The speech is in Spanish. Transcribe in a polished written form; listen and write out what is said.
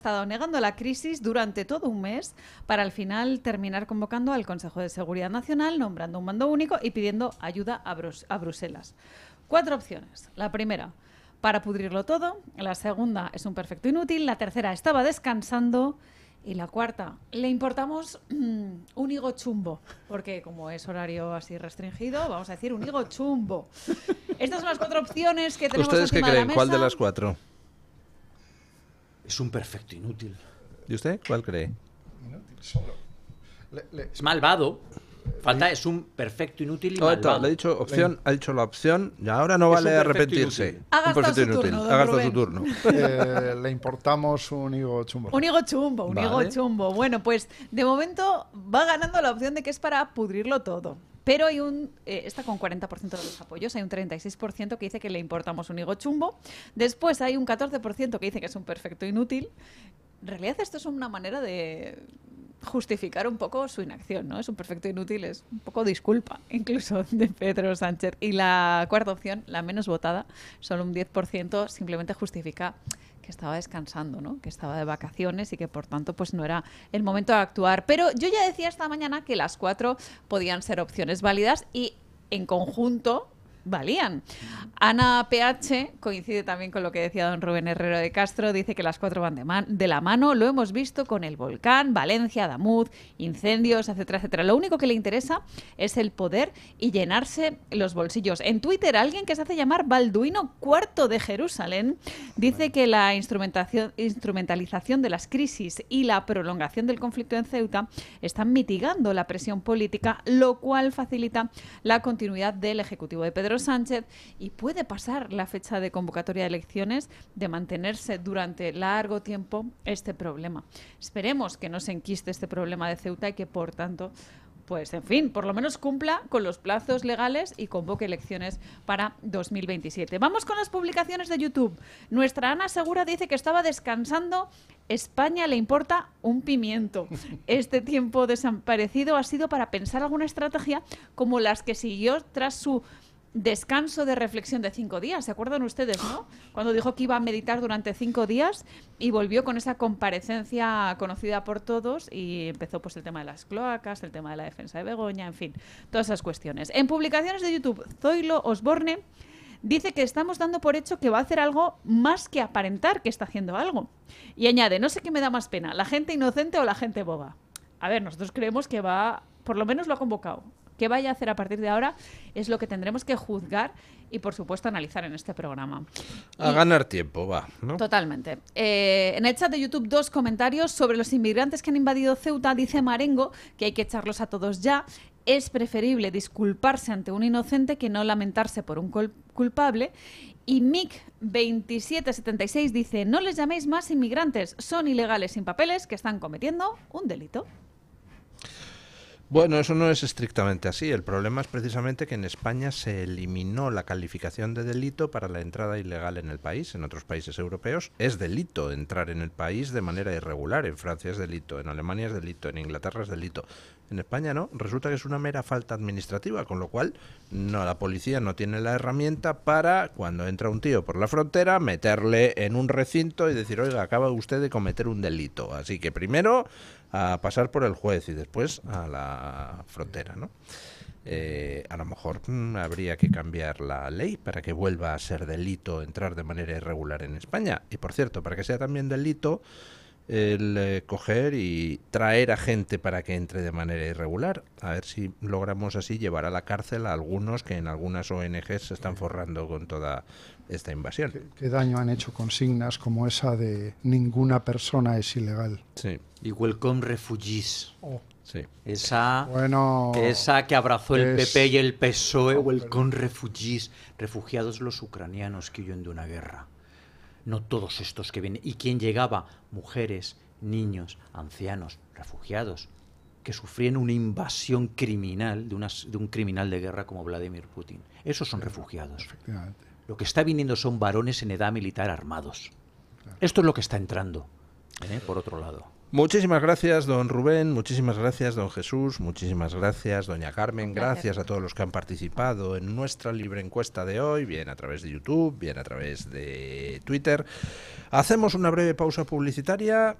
estado negando la crisis durante todo un mes para al final terminar convocando al Consejo de Seguridad Nacional, nombrando un mando único y pidiendo ayuda a Bruselas. 4 opciones. La primera, para pudrirlo todo. La segunda, es un perfecto inútil. La tercera, estaba descansando. Y la cuarta, le importamos un higo chumbo, porque como es horario así restringido, vamos a decir un higo chumbo. Estas son las 4 opciones que tenemos ¿Ustedes qué encima de la creen? mesa. ¿Cuál de las 4? Es un perfecto inútil. ¿Y usted cuál cree? Inútil solo. Es malvado. Es un perfecto inútil y malvado. Le he dicho opción, ha dicho la opción y ahora no Es vale un perfecto arrepentirse. inútil. Ha Un gastado perfecto su inútil. turno, don Ha gastado Rubén. su turno. Le importamos un higo chumbo. Un higo chumbo, un higo Vale. chumbo. Bueno, pues de momento va ganando la opción de que es para pudrirlo todo. Pero hay está con 40% de los apoyos, hay un 36% que dice que le importamos un higo chumbo. Después hay un 14% que dice que es un perfecto inútil. En realidad esto es una manera de justificar un poco su inacción, ¿no? Es un perfecto inútil, es un poco disculpa, incluso de Pedro Sánchez. Y la cuarta opción, la menos votada, solo un 10%, simplemente justifica que estaba descansando, ¿no? Que estaba de vacaciones y que por tanto pues no era el momento de actuar. Pero yo ya decía esta mañana que las 4 podían ser opciones válidas y en conjunto valían. Ana PH coincide también con lo que decía don Rubén Herrero de Castro, dice que las 4 van de la mano, lo hemos visto con el volcán, Valencia, Damuz, incendios, etcétera, etcétera. Lo único que le interesa es el poder y llenarse los bolsillos. En Twitter, alguien que se hace llamar Balduino IV de Jerusalén dice que la instrumentalización de las crisis y la prolongación del conflicto en Ceuta están mitigando la presión política, lo cual facilita la continuidad del Ejecutivo de Pedro Sánchez y puede pasar la fecha de convocatoria de elecciones de mantenerse durante largo tiempo este problema. Esperemos que no se enquiste este problema de Ceuta y que, por tanto, pues, en fin, por lo menos cumpla con los plazos legales y convoque elecciones para 2027. Vamos con las publicaciones de YouTube. Nuestra Ana Segura dice que estaba descansando. España le importa un pimiento. Este tiempo desaparecido ha sido para pensar alguna estrategia como las que siguió tras su descanso de reflexión de 5 días. ¿Se acuerdan ustedes, no? Cuando dijo que iba a meditar durante 5 días y volvió con esa comparecencia conocida por todos y empezó pues el tema de las cloacas, el tema de la defensa de Begoña, en fin, todas esas cuestiones. En publicaciones de YouTube, Zoilo Osborne dice que estamos dando por hecho que va a hacer algo más que aparentar que está haciendo algo. Y añade, no sé qué me da más pena, la gente inocente o la gente boba. A ver, nosotros creemos que va, por lo menos lo ha convocado. ¿Qué vaya a hacer a partir de ahora? Es lo que tendremos que juzgar y, por supuesto, analizar en este programa. A ganar tiempo, va, ¿no? Totalmente. En el chat de YouTube, 2 comentarios sobre los inmigrantes que han invadido Ceuta. Dice Marengo que hay que echarlos a todos ya. Es preferible disculparse ante un inocente que no lamentarse por un culpable. Y Mick2776 dice, no les llaméis más inmigrantes, son ilegales sin papeles que están cometiendo un delito. Bueno, eso no es estrictamente así. El problema es precisamente que en España se eliminó la calificación de delito para la entrada ilegal en el país. En otros países europeos es delito entrar en el país de manera irregular. En Francia es delito, en Alemania es delito, en Inglaterra es delito. En España no, resulta que es una mera falta administrativa, con lo cual la policía no tiene la herramienta para, cuando entra un tío por la frontera, meterle en un recinto y decir, oiga, acaba usted de cometer un delito. Así que primero a pasar por el juez y después a la frontera, ¿no? A lo mejor habría que cambiar la ley para que vuelva a ser delito entrar de manera irregular en España. Y por cierto, para que sea también delito el coger y traer a gente para que entre de manera irregular. A ver si logramos así llevar a la cárcel a algunos que en algunas ONGs se están forrando con toda esta invasión. ¿Qué daño han hecho consignas como esa de ninguna persona es ilegal? Sí. Y Welcome Refugees. Oh. Sí. Esa que abrazó el PP y el PSOE. Welcome Refugees. Refugiados los ucranianos que huyen de una guerra. No todos estos que vienen. ¿Y quién llegaba? Mujeres, niños, ancianos, refugiados, que sufrían una invasión criminal de un criminal de guerra como Vladimir Putin. Esos son refugiados. Efectivamente. Lo que está viniendo son varones en edad militar armados. Esto es lo que está entrando, por otro lado. Muchísimas gracias, don Rubén, muchísimas gracias, don Jesús, muchísimas gracias, doña Carmen, gracias a todos los que han participado en nuestra libre encuesta de hoy, bien a través de YouTube, bien a través de Twitter. Hacemos una breve pausa publicitaria